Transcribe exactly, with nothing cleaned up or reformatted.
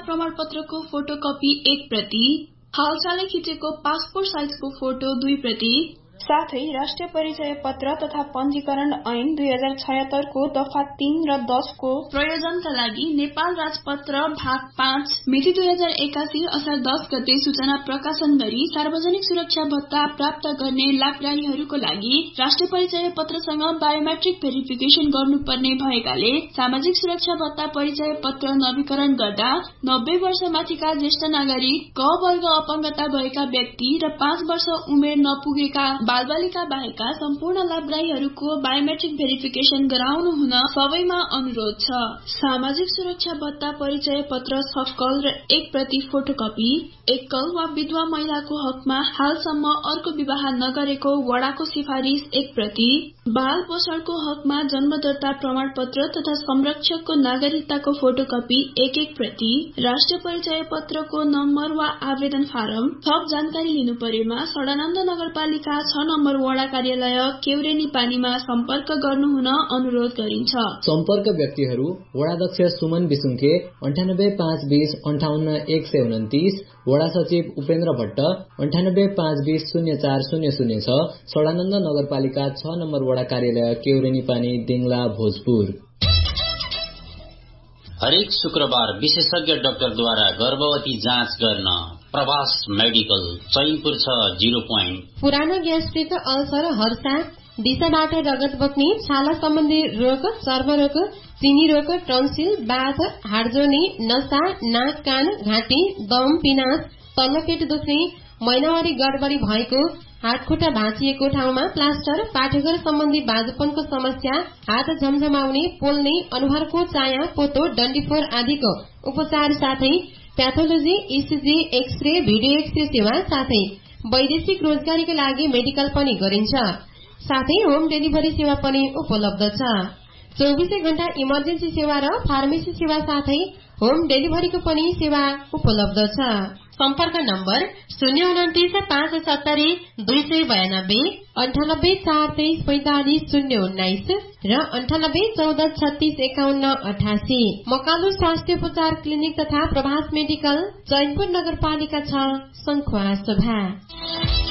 प्रमाणपत्रको photocopy एक प्रति, हालसालै खिचेको पासपोर्ट साइजको फोटो दुई प्रति, साथै राष्ट्रिय परिचय पत्र तथा पञ्जीकरण ऐन दुई हजार छयत्तर को दफा तीन र दस को प्रयोजनका लागि नेपाल राजपत्र भाग पाँच मिति दुई हजार एकासी असार दस गते सूचना प्रकाशन गरी सार्वजनिक सुरक्षा भत्ता प्राप्त गर्ने लाभग्राहीहरूको लागि राष्ट्रिय परिचय पत्रसँग बायोमेट्रिक भेरिफिकेशन गर्नुपर्ने भएकाले सामाजिक सुरक्षा भत्ता परिचय पत्र नवीकरण गर्दा नब्बे वर्ष माथिका ज्येष्ठ नागरिक, क वर्ग अपंगता भएका व्यक्ति र पाँच वर्ष उमेर नपुगेका बालबालिका बाहेकका सम्पूर्ण लाभग्राहीहरूको बायोमेट्रिक भेरिफिकेशन गराउनु हुन सबैमा अनुरोध छ। सामाजिक सुरक्षा भत्ता परिचय पत्र सफल र एक प्रति फोटोकपी एकल वा विधवा महिलाको हकमा हालसम्म अर्को विवाह नगरेको वडाको सिफारिस एक प्रति, बाल पोषणको हकमा जन्मदर्ता प्रमाणपत्र तथा संरक्षकको नागरिकताको फोटोकपी एक एक प्रति, राष्ट्रिय परिचय पत्रको नम्बर वा आवेदन फारम। थप जानकारी लिनु परेमा सडानन्द नगरपालिका छ नम्बर वडा कार्यालय केउरेनी पानीमा सम्पर्क गर्नु हुन अनुरोध गरिन्छ। सम्पर्क व्यक्तिहरू वडाध्यक्ष सुमन बिसुङके अन्ठानब्बे पाँच बीस अन्ठाउन्न एक सय उन्तिस, वडा सचिव उपेन्द्र भट्ट अन्ठानब्बे पाँच बीस शून्य चार शून्य शून्य छ, सडानन्द नगरपालिका छ नम्बर वडा कार्यालय केउरेनी पानी दिङला भोजपुर। हरेक शुक्रबार विशेषज्ञ डाक्टरद्वारा गर्भवती जाँच गर्न प्रवास मेडिकल चैनपुर छ जीरो पोइन्ट। पुरानो ग्यास्ट्रिक, अल्सर, हर्सा, दिशाबाट रगत बग्ने, छाला सम्बन्धी रोग, चर्मरोग, चिनी रोग, टन्सिल, बाथ, हाडजोर्नी, नसा, नाक, कान, घाँटी, दम, पिनास, तल्लोपेट दुख्ने, महिनावारी गडबडी भएको, हातखुट्टा भाँचिएको ठाउँमा प्लास्टर, पाठेघर सम्बन्धी बाजुपनको समस्या, हात झमझमाउने, पोल्ने, अनुहारको चाया, पोतो, डन्डीफोर आदिको उपचार साथै pathology, ECG, x-ray, video x-ray सेवा साथै वैदेशिक रोजगारीका लागि मेडिकल पनि गरिन्छ। साथै होम डेलिभरी सेवा पनि उपलब्ध छ। चौबीसै घण्टा इमर्जेन्सी सेवा र फार्मेसी सेवा साथै होम डेलिभरीको पनि सेवा उपलब्ध छ। सम्पर्क नम्बर शून्य उन्तिस पाँच सत्तरी दुई सय बयानब्बे, अन्ठानब्बे चार तेइस पैंतालिस शून्य उन्नाइस र अन्ठानब्बे चौध छत्तीस एकाउन्न अठासी। मकालु स्वास्थ्य उपचार क्लिनिक तथा प्रभास मेडिकल चैनपुर नगरपालिका छ, सङ्खुवा सभा।